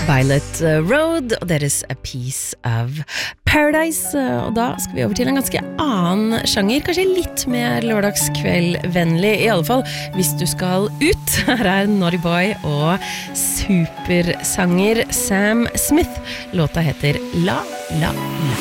Violet Road og deres A Piece of Paradise. Og da skal vi over til en ganske annen sjanger, kanskje litt mer lørdagskveldvennlig, i alle fall hvis du skal ut. Her Naughty Boy og supersanger Sam Smith. Låta heter La La La.